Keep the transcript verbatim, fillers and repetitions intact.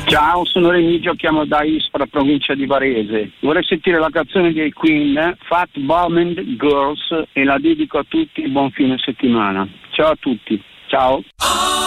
Ciao, sono Remigio, chiamo da Ispra, provincia di Varese. Vorrei sentire la canzone dei Queen, Fat Bowman Girls, e la dedico a tutti. Buon fine settimana. Ciao a tutti. Ciao.